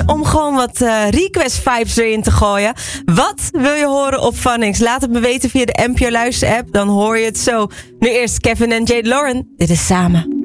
om gewoon wat request vibes erin te gooien. Wat wil je horen op Phonics? Laat het me weten via de NPO Luister app, dan hoor je het zo. Nu eerst Kevin en Jade Lauren. Dit is Samen.